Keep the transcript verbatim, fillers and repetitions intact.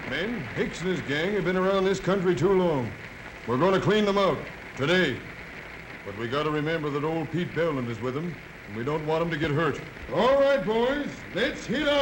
Men, Hicks and his gang have been around this country too long. We're going to clean them out, today. But we got to remember that old Pete Belland is with them, and we don't want him to get hurt. All right, boys, let's hit out.